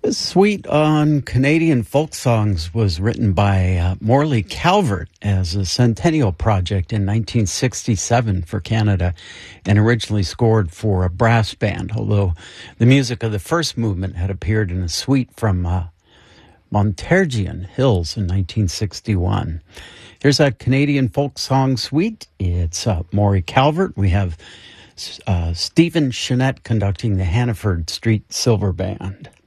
This suite on Canadian folk songs was written by Morley Calvert as a centennial project in 1967 for Canada and originally scored for a brass band, although the music of the first movement had appeared in a suite from Montargis Hills in 1961. Here's a Canadian folk song suite. It's Morley Calvert. We have Stephen Chenette conducting the Hannaford Street Silver Band.